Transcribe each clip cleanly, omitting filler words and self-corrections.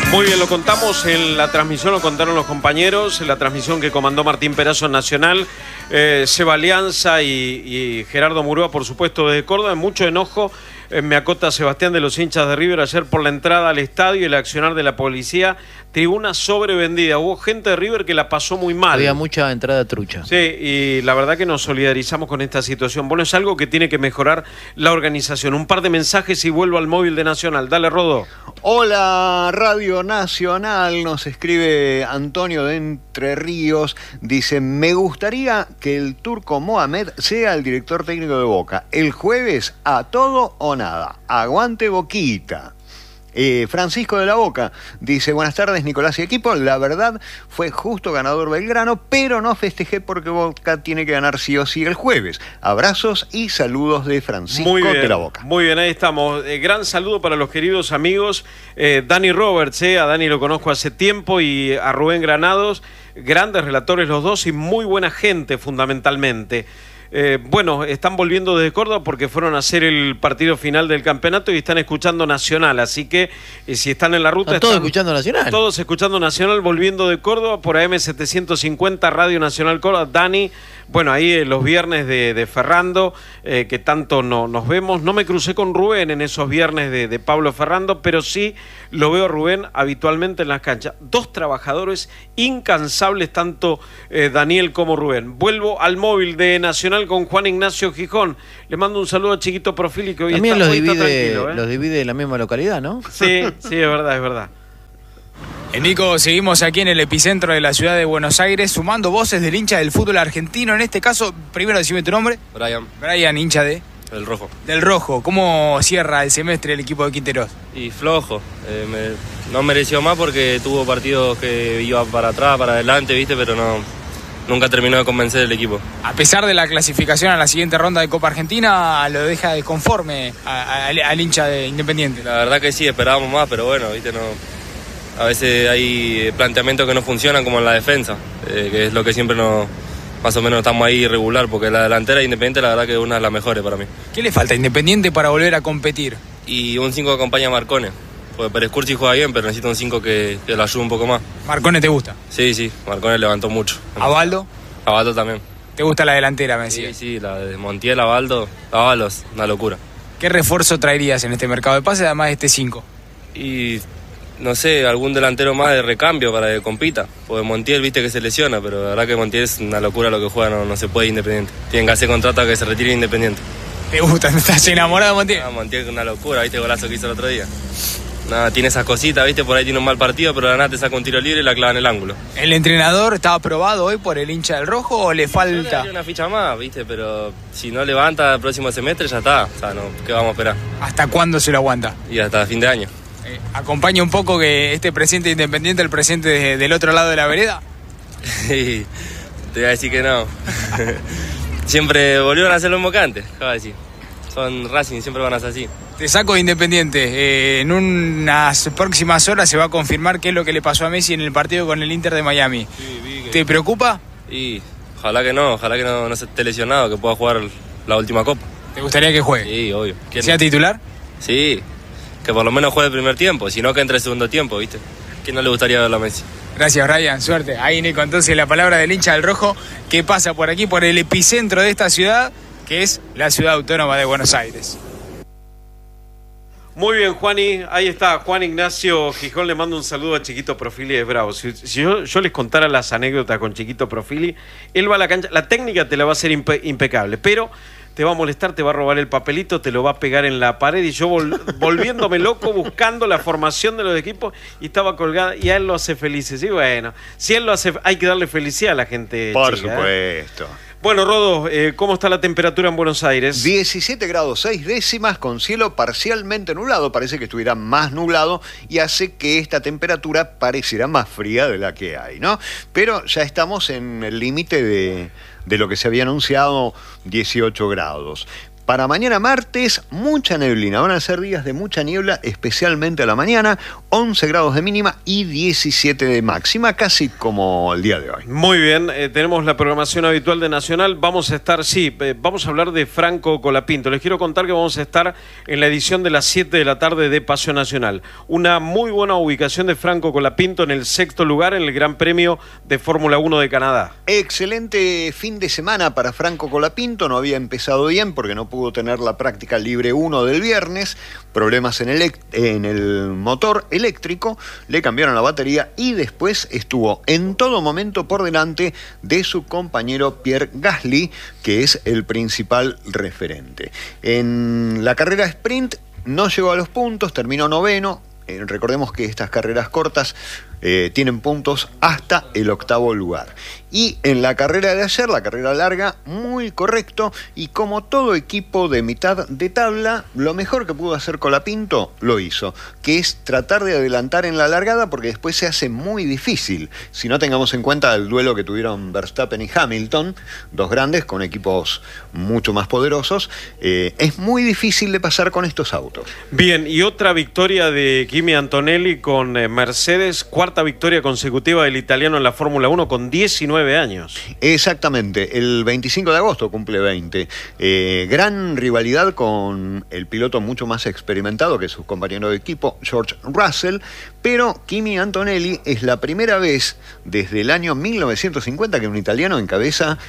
Muy bien, lo contamos en la transmisión, lo contaron los compañeros, en la transmisión que comandó Martín Perazo en Nacional, Seba Alianza y Gerardo Murúa, por supuesto, desde Córdoba. Mucho enojo, me acota Sebastián, de los hinchas de River ayer por la entrada al estadio y el accionar de la policía. Tribuna sobrevendida, hubo gente de River que la pasó muy mal. Había mucha entrada trucha. Sí, y la verdad que nos solidarizamos con esta situación. Bueno, es algo que tiene que mejorar la organización. Un par de mensajes y vuelvo al móvil de Nacional. Dale, Rodo. Hola, Radio Nacional, nos escribe Antonio de Entre Ríos. Dice, me gustaría que el turco Mohamed sea el director técnico de Boca. El jueves, a todo o nada. Aguante Boquita. Francisco de la Boca dice, buenas tardes Nicolás y equipo, la verdad fue justo ganador Belgrano, pero no festejé porque Boca tiene que ganar sí o sí el jueves. Abrazos y saludos de Francisco de la Boca. Muy bien, ahí estamos. Gran saludo para los queridos amigos Dani Roberts, a Dani lo conozco hace tiempo, y a Rubén Granados, grandes relatores los dos y muy buena gente fundamentalmente. Bueno, están volviendo desde Córdoba porque fueron a hacer el partido final del campeonato y están escuchando Nacional, así que si están en la ruta... ¿Están todos escuchando Nacional? Todos escuchando Nacional, volviendo de Córdoba por AM750 Radio Nacional Córdoba. Dani, bueno, ahí los viernes de Ferrando, que tanto nos vemos. No me crucé con Rubén en esos viernes de Pablo Ferrando, pero sí lo veo a Rubén habitualmente en las canchas. Dos trabajadores incansables, tanto Daniel como Rubén. Vuelvo al móvil de Nacional con Juan Ignacio Gijón. Le mando un saludo a Chiquito Profili, que hoy también está tranquilo. Los divide la misma localidad, ¿no? Sí, sí, es verdad, es verdad. Nico, seguimos aquí en el epicentro de la ciudad de Buenos Aires, sumando voces del hincha del fútbol argentino. En este caso, primero decime tu nombre. Brian, hincha de... Del Rojo. Del Rojo. ¿Cómo cierra el semestre el equipo de Quinteros? Y flojo. No mereció más porque tuvo partidos que iba para atrás, para adelante, ¿viste? Pero nunca terminó de convencer el equipo. A pesar de la clasificación a la siguiente ronda de Copa Argentina, ¿lo deja desconforme al hincha de Independiente? La verdad que sí, esperábamos más, pero bueno, ¿viste? A veces hay planteamientos que no funcionan, como en la defensa, que es lo que siempre más o menos estamos ahí irregular, porque la delantera de Independiente la verdad que es una de las mejores para mí. ¿Qué le falta a Independiente para volver a competir? Y un 5 que acompaña a Marcone, porque Pérez Curchi juega bien, pero necesita un 5 que lo ayude un poco más. ¿Marcone te gusta? Sí, Marcone levantó mucho. ¿Abaldo? Abaldo también. ¿Te gusta la delantera, me decía? Sí, la de Montiel, Abaldo, una locura. ¿Qué refuerzo traerías en este mercado de pases, además de este 5? Y... no sé, algún delantero más de recambio para que compita. Porque Montiel, viste que se lesiona, pero la verdad que Montiel es una locura lo que juega, no se puede Independiente. Tienen que hacer contrato a que se retire Independiente. ¿Te gusta? ¿Estás enamorado de Montiel? Montiel es una locura, viste el golazo que hizo el otro día. Tiene esas cositas, viste, por ahí tiene un mal partido, pero la nada te saca un tiro libre y la clava en el ángulo. ¿El entrenador está aprobado hoy por el hincha del Rojo o le falta? Una ficha más, viste, pero si no levanta el próximo semestre ya está. O sea, ¿qué vamos a esperar? ¿Hasta cuándo se lo aguanta? Y hasta fin de año. ¿Acompaña un poco que este presidente Independiente, el presidente del otro lado de la vereda? Sí, te voy a decir que no. Siempre volvieron a ser lo mismo que antes, acabo de decir. Son Racing, siempre van a ser así. Te saco de Independiente. En unas próximas horas se va a confirmar qué es lo que le pasó a Messi en el partido con el Inter de Miami. Sí, ¿te preocupa? Y ojalá que no se esté lesionado, que pueda jugar la última Copa. ¿Te gustaría que juegue? Sí, obvio. ¿Que sea titular? Sí, que por lo menos juegue el primer tiempo, sino que entre el segundo tiempo, ¿viste? ¿Quién no le gustaría verlo a Messi? Gracias, Brian, suerte. Ahí, Nico, entonces la palabra del hincha del Rojo que pasa por aquí, por el epicentro de esta ciudad, que es la ciudad autónoma de Buenos Aires. Muy bien, Juani, ahí está Juan Ignacio Gijón, le mando un saludo a Chiquito Profili, es bravo. Si yo les contara las anécdotas con Chiquito Profili, él va a la cancha, la técnica te la va a hacer impecable, pero te va a molestar, te va a robar el papelito, te lo va a pegar en la pared, y yo volviéndome loco buscando la formación de los equipos y estaba colgada, y a él lo hace feliz. Y bueno, si él lo hace, hay que darle felicidad a la gente. Por chica, supuesto. Bueno, Rodo, ¿cómo está la temperatura en Buenos Aires? 17 grados 6 décimas con cielo parcialmente nublado. Parece que estuviera más nublado y hace que esta temperatura pareciera más fría de la que hay, ¿no? Pero ya estamos en el límite de lo que se había anunciado, 18 grados. Para mañana martes, mucha neblina. Van a ser días de mucha niebla, especialmente a la mañana. 11 grados de mínima y 17 de máxima, casi como el día de hoy. Muy bien, tenemos la programación habitual de Nacional. Vamos a estar, vamos a hablar de Franco Colapinto. Les quiero contar que vamos a estar en la edición de las 7 de la tarde de Paseo Nacional. Una muy buena ubicación de Franco Colapinto en el 6º lugar en el Gran Premio de Fórmula 1 de Canadá. Excelente fin de semana para Franco Colapinto. No había empezado bien porque no pudo tener la práctica libre 1 del viernes. Problemas en el motor eléctrico, le cambiaron la batería y después estuvo en todo momento por delante de su compañero Pierre Gasly, que es el principal referente. En la carrera sprint no llegó a los puntos, terminó noveno. Recordemos que estas carreras cortas tienen puntos hasta el 8º lugar. Y en la carrera de ayer, la carrera larga, muy correcto, y como todo equipo de mitad de tabla, lo mejor que pudo hacer Colapinto lo hizo, que es tratar de adelantar en la largada, porque después se hace muy difícil. Si no tengamos en cuenta el duelo que tuvieron Verstappen y Hamilton, dos grandes con equipos mucho más poderosos, es muy difícil de pasar con estos autos. Bien, y otra victoria de Kimi Antonelli con Mercedes, cuarta victoria consecutiva del italiano en la Fórmula 1 con 19 años. Exactamente, el 25 de agosto cumple 20. Gran rivalidad con el piloto mucho más experimentado que su compañero de equipo, George Russell, pero Kimi Antonelli es la primera vez desde el año 1950 que un italiano encabeza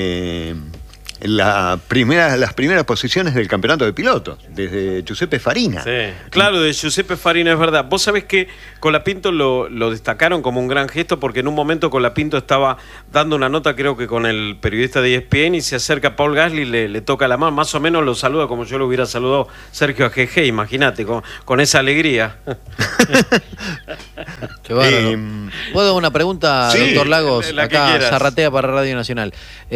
las primeras posiciones del campeonato de pilotos, desde Giuseppe Farina. Sí, claro, de Giuseppe Farina, es verdad. Vos sabés que Colapinto lo destacaron como un gran gesto, porque en un momento Colapinto estaba dando una nota, creo que con el periodista de ESPN, y se acerca a Paul Gasly, le toca la mano, más o menos lo saluda como yo lo hubiera saludado Sergio AGG, imagínate, con esa alegría. Qué bárbaro. ¿Puedo una pregunta, sí, doctor Lagos? la que acá quieras. Zarratea para Radio Nacional.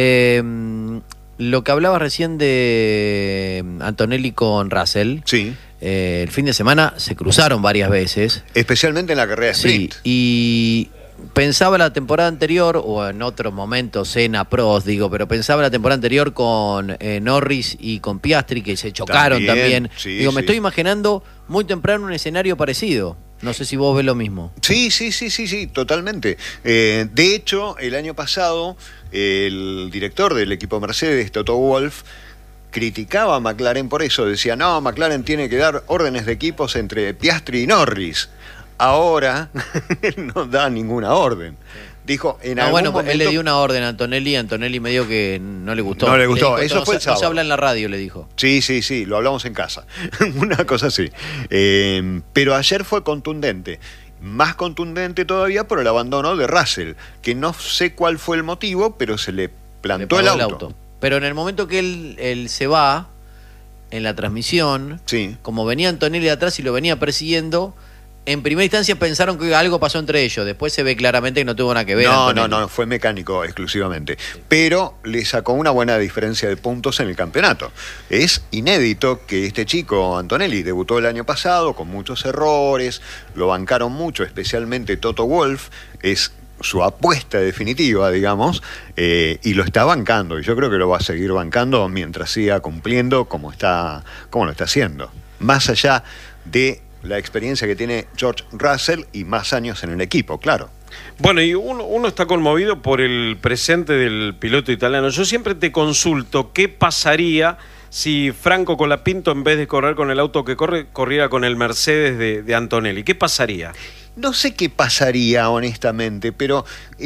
Lo que hablabas recién de Antonelli con Russell, Sí, el fin de semana se cruzaron varias veces. especialmente en la carrera de sprint. Sí, y pensaba la temporada anterior, o en otros momentos, Senna, Prost, digo, pero pensaba la temporada anterior con Norris y con Piastri, que se chocaron también. Sí, Digo, me sí. estoy imaginando muy temprano un escenario parecido. No sé si vos ves lo mismo. Sí, totalmente. De hecho, el año pasado, el director del equipo Mercedes, Toto Wolff, criticaba a McLaren por eso. Decía, no, McLaren tiene que dar órdenes de equipos entre Piastri y Norris. Ahora, él no da ninguna orden. Dijo, en algún momento... él le dio una orden a Antonelli, Antonelli me dijo que no le gustó. No le gustó, dijo, eso fue el no sábado. se habla en la radio, le dijo. Sí, lo hablamos en casa. Una cosa así. Pero ayer fue contundente. Más contundente todavía por el abandono de Russell, que no sé cuál fue el motivo, pero se le plantó Le el pagó auto. Pero en el momento que él se va, en la transmisión, Sí. como venía Antonelli de atrás y lo venía persiguiendo, en primera instancia pensaron que algo pasó entre ellos. Después se ve claramente que no tuvo nada que ver. No, fue mecánico exclusivamente. Pero le sacó una buena diferencia de puntos en el campeonato. Es inédito que este chico, Antonelli, debutó el año pasado con muchos errores, lo bancaron mucho, especialmente Toto Wolff, es su apuesta definitiva, digamos, y lo está bancando. Y yo creo que lo va a seguir bancando mientras siga cumpliendo como lo está haciendo. Más allá de la experiencia que tiene George Russell y más años en el equipo, claro. Bueno, y uno está conmovido por el presente del piloto italiano. Yo siempre te consulto qué pasaría si Franco Colapinto, en vez de correr con el auto que corriera con el Mercedes de Antonelli. ¿Qué pasaría? No sé qué pasaría, honestamente, pero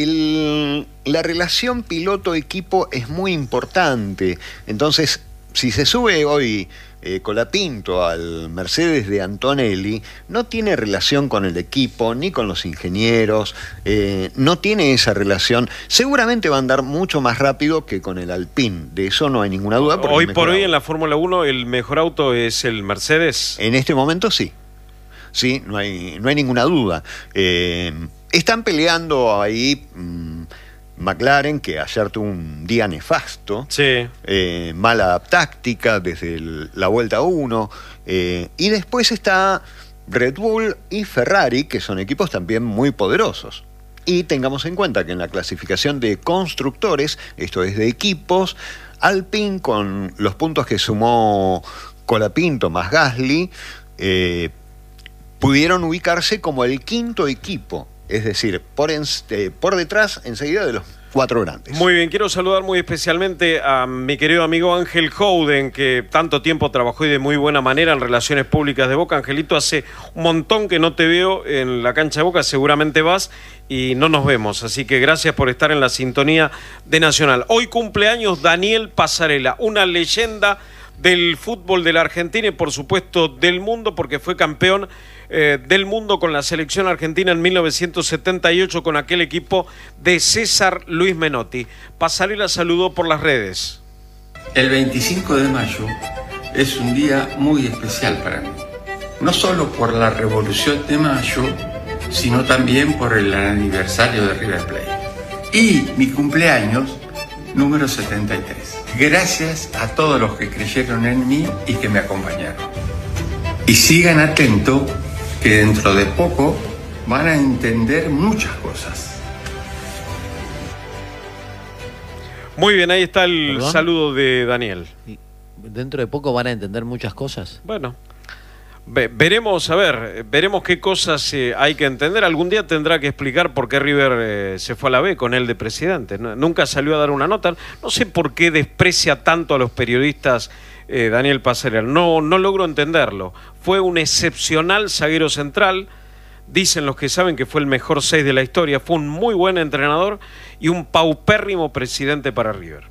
la relación piloto-equipo es muy importante. Entonces, si se sube hoy Colapinto al Mercedes de Antonelli, no tiene relación con el equipo, ni con los ingenieros, no tiene esa relación. Seguramente va a andar mucho más rápido que con el Alpine, de eso no hay ninguna duda. Hoy por hoy en la Fórmula 1 el mejor auto es el Mercedes. En este momento sí. Sí, no hay ninguna duda. Están peleando ahí McLaren, que ayer tuvo un día nefasto, Sí. Mala táctica desde la vuelta 1, y después está Red Bull y Ferrari, que son equipos también muy poderosos. Y tengamos en cuenta que en la clasificación de constructores, esto es de equipos, Alpine, con los puntos que sumó Colapinto más Gasly, pudieron ubicarse como el quinto equipo, es decir, por detrás enseguida de los 4 grandes. Muy bien, quiero saludar muy especialmente a mi querido amigo Ángel Howden, que tanto tiempo trabajó y de muy buena manera en Relaciones Públicas de Boca. Angelito, hace un montón que no te veo en la cancha de Boca, seguramente vas y no nos vemos, así que gracias por estar en la sintonía de Nacional. Hoy cumpleaños Daniel Passarella, una leyenda del fútbol de la Argentina y por supuesto del mundo, porque fue campeón del mundo con la selección argentina en 1978 con aquel equipo de César Luis Menotti. Passarella saludó por las redes. El 25 de mayo es un día muy especial para mí, no solo por la Revolución de Mayo, sino también por el aniversario de River Plate y mi cumpleaños número 73. Gracias a todos los que creyeron en mí y que me acompañaron. Y sigan atentos, que dentro de poco van a entender muchas cosas. Muy bien, ahí está el saludo de Daniel. ¿Y dentro de poco van a entender muchas cosas? Bueno, veremos, veremos qué cosas hay que entender. Algún día tendrá que explicar por qué River se fue a la B con él de presidente. Nunca salió a dar una nota. No sé por qué desprecia tanto a los periodistas Daniel Passarella. No logro entenderlo. Fue un excepcional zaguero central. Dicen los que saben que fue el mejor 6 de la historia. Fue un muy buen entrenador y un paupérrimo presidente para River.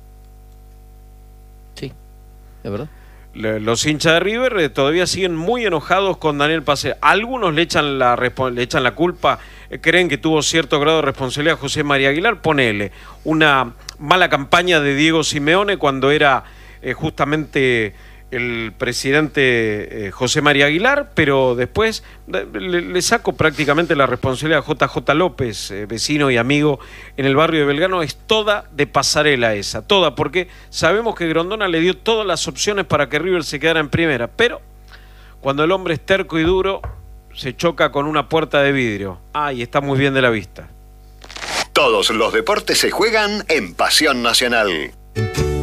Sí, es verdad. Los hinchas de River todavía siguen muy enojados con Daniel Passarella. Algunos le echan la culpa, creen que tuvo cierto grado de responsabilidad José María Aguilar. Ponele una mala campaña de Diego Simeone cuando era justamente el presidente José María Aguilar, pero después le saco prácticamente la responsabilidad a JJ López, vecino y amigo en el barrio de Belgrano. Es toda de Passarella esa, toda, porque sabemos que Grondona le dio todas las opciones para que River se quedara en primera, pero cuando el hombre es terco y duro, se choca con una puerta de vidrio. Y está muy bien de la vista. Todos los deportes se juegan en Pasión Nacional.